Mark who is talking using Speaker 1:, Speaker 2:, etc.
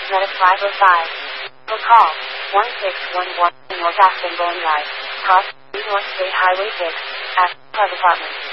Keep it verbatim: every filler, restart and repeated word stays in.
Speaker 1: Medic five oh five. For call one six one one North Aspen Boulevard, Cross North State Highway six, Aspen Park Apartments.